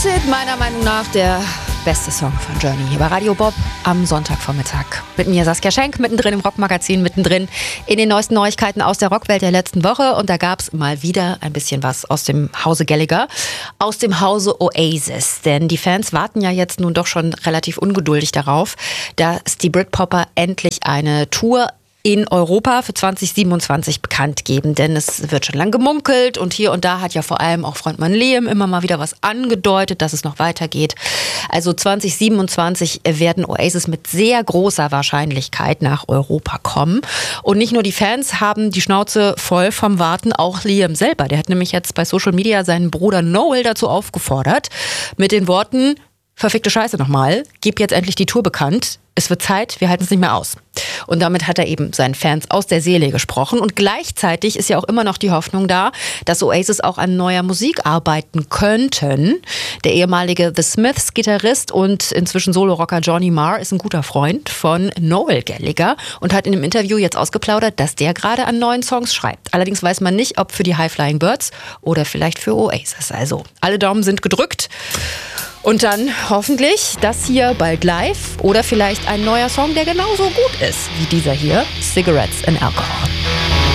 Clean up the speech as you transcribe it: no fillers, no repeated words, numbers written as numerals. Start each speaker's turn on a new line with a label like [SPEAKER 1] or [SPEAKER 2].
[SPEAKER 1] Ist meiner Meinung nach der beste Song von Journey hier bei Radio Bob am Sonntagvormittag. Mit mir Saskia Schenk, mittendrin im Rockmagazin, mittendrin in den neuesten Neuigkeiten aus der Rockwelt der letzten Woche. Und da gab es mal wieder ein bisschen was aus dem Hause Gallagher, aus dem Hause Oasis. Denn die Fans warten ja jetzt nun doch schon relativ ungeduldig darauf, dass die Britpopper endlich eine Tour in Europa für 2027 bekannt geben, denn es wird schon lang gemunkelt und hier und da hat ja vor allem auch Frontmann Liam immer mal wieder was angedeutet, dass es noch weitergeht. Also 2027 werden Oasis mit sehr großer Wahrscheinlichkeit nach Europa kommen. Und nicht nur die Fans haben die Schnauze voll vom Warten, auch Liam selber. Der hat nämlich jetzt bei Social Media seinen Bruder Noel dazu aufgefordert, mit den Worten: Verfickte Scheiße nochmal, gib jetzt endlich die Tour bekannt. Es wird Zeit, wir halten es nicht mehr aus. Und damit hat er eben seinen Fans aus der Seele gesprochen. Und gleichzeitig ist ja auch immer noch die Hoffnung da, dass Oasis auch an neuer Musik arbeiten könnten. Der ehemalige The Smiths-Gitarrist und inzwischen Solo-Rocker Johnny Marr ist ein guter Freund von Noel Gallagher und hat in einem Interview jetzt ausgeplaudert, dass der gerade an neuen Songs schreibt. Allerdings weiß man nicht, ob für die High Flying Birds oder vielleicht für Oasis. Also alle Daumen sind gedrückt. Und dann hoffentlich das hier bald live oder vielleicht ein neuer Song, der genauso gut ist wie dieser hier, Cigarettes and Alcohol.